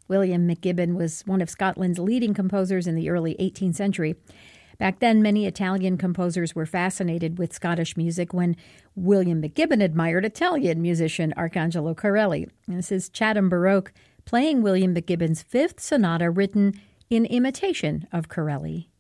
William McGibbon was one of Scotland's leading composers in the early 18th century. Back then, many Italian composers were fascinated with Scottish music when William McGibbon admired Italian musician Arcangelo Corelli. This is Chatham Baroque playing William McGibbon's Fifth Sonata written in imitation of Corelli.